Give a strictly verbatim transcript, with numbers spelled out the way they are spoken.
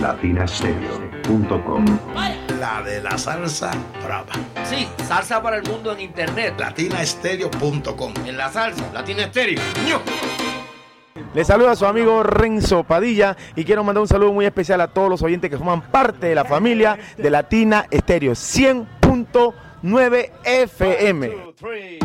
latina stereo punto com. La de la salsa brava. Sí, salsa para el mundo en internet. latina stereo punto com. En la salsa, Latina Stereo. ¡Ño! Les saluda a su amigo Renzo Padilla y quiero mandar un saludo muy especial a todos los oyentes que forman parte de la familia de Latina Stereo cien punto nueve F M.